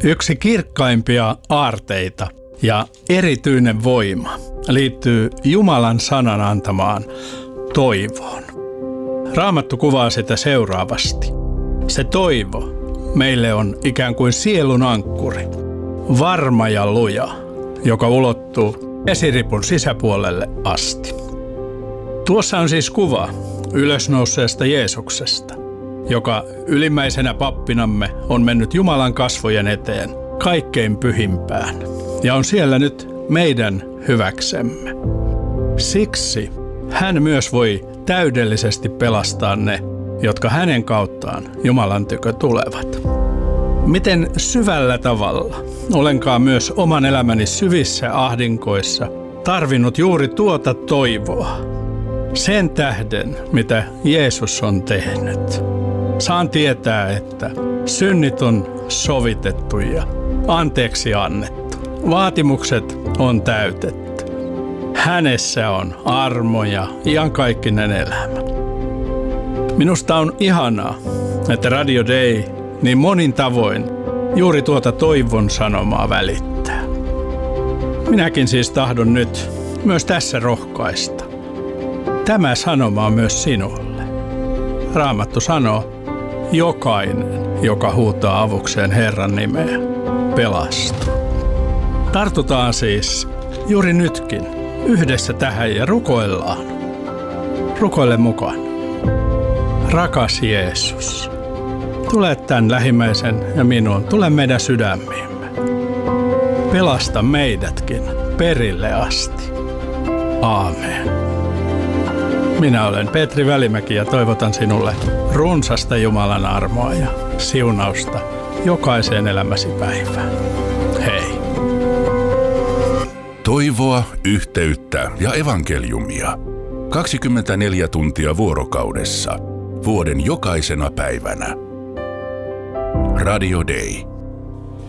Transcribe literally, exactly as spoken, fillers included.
Yksi kirkkaimpia aarteita ja erityinen voima liittyy Jumalan sanan antamaan toivoon. Raamattu kuvaa sitä seuraavasti. Se toivo meille on ikään kuin sielun ankkuri, varma ja luja, joka ulottuu esiripun sisäpuolelle asti. Tuossa on siis kuva ylösnouseesta Jeesuksesta, joka ylimmäisenä pappinamme on mennyt Jumalan kasvojen eteen kaikkein pyhimpään ja on siellä nyt meidän hyväksemme. Siksi hän myös voi täydellisesti pelastaa ne, jotka hänen kauttaan Jumalan tykö tulevat. Miten syvällä tavalla olenkaan myös oman elämäni syvissä ahdinkoissa tarvinnut juuri tuota toivoa. Sen tähden, mitä Jeesus on tehnyt. Saan tietää, että synnit on sovitettu ja anteeksi annettu. Vaatimukset on täytetty. Hänessä on armo ja iankaikkinen elämä. Minusta on ihanaa, että Radio Day niin monin tavoin juuri tuota toivon sanomaa välittää. Minäkin siis tahdon nyt myös tässä rohkaista. Tämä sanoma on myös sinulle. Raamattu sanoo, jokainen, joka huutaa avukseen Herran nimeä, pelastuu. Tartutaan siis juuri nytkin yhdessä tähän ja rukoillaan. Rukoile mukaan. Rakas Jeesus, tule tämän lähimmäisen ja minun, tule meidän sydämiimme. Pelasta meidätkin perille asti. Aamen. Minä olen Petri Välimäki ja toivotan sinulle runsasta Jumalan armoa ja siunausta jokaiseen elämäsi päivään. Hei! Toivoa, yhteyttä ja evankeliumia. kaksikymmentäneljä tuntia vuorokaudessa. Vuoden jokaisena päivänä. Radio Day.